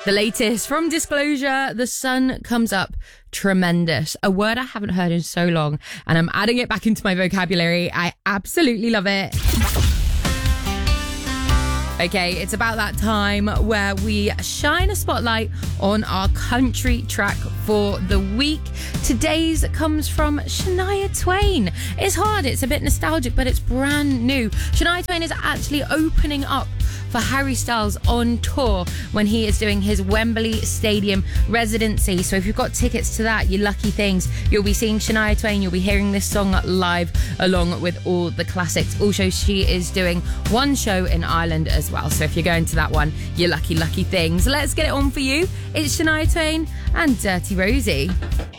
The latest from Disclosure, The Sun Comes Up. Tremendous. A word I haven't heard in so long, and I'm adding it back into my vocabulary. I absolutely love it. Okay, it's about that time where we shine a spotlight on our country track for the week. Today's comes from Shania Twain. It's hard, it's a bit nostalgic, but it's brand new. Shania Twain is actually opening up for Harry Styles on tour when he is doing his Wembley Stadium residency. So if you've got tickets to that, you lucky things. You'll be seeing Shania Twain, you'll be hearing this song live along with all the classics. Also, she is doing one show in Ireland as well. So if you're going to that one, you lucky things. Let's get it on for you. It's Shania Twain and Dirty Rosie.